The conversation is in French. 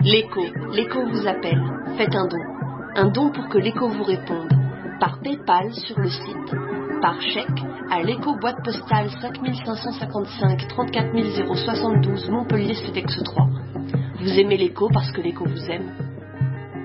L'écho vous appelle. Faites un don. Un don pour que l'écho vous réponde. Par PayPal sur le site. Par chèque à l'écho boîte postale 5555 34 072 Montpellier Cedex 3. Vous aimez l'écho parce que l'écho vous aime.